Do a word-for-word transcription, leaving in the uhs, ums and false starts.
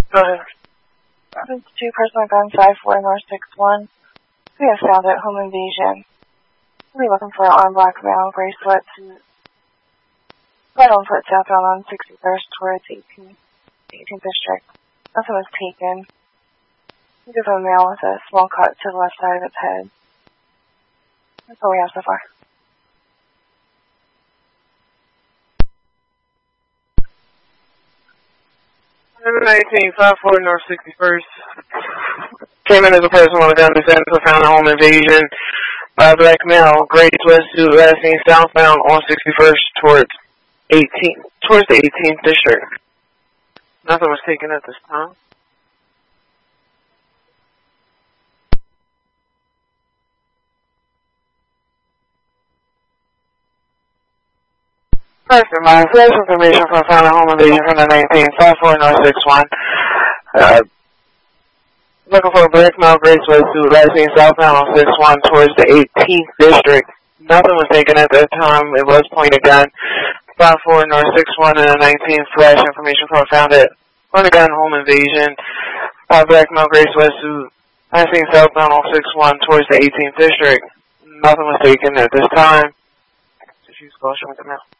Go ahead. Two personal gun five four North six one. We have found at home invasion. We're looking for an armed black male, gray sweatsuit. Right on foot southbound on sixty-first towards eighteenth, eighteenth District. Nothing was taken. We have a male with a small cut to the left side of its head. That's all we have so far. nineteen five four North sixty-first. Came in as a person with a gun descendant to found a home invasion by a black male, gray sweatsuit, last seen southbound on sixty-first towards eighteenth, towards the eighteenth District. Nothing was taken at this time. Person, my flash information from found a home invasion from the nineteen five four North six one. Uh, looking for a black male, gray sweatsuit, last seen southbound on six one towards the eighteenth District. Nothing was taken at that time. It was pointed gun. five four North six one and the nineteen flash information from found at pointed gun home invasion by black male, gray sweatsuit, last seen southbound on six one towards the eighteenth District. Nothing was taken at this time. Just use caution with the mail.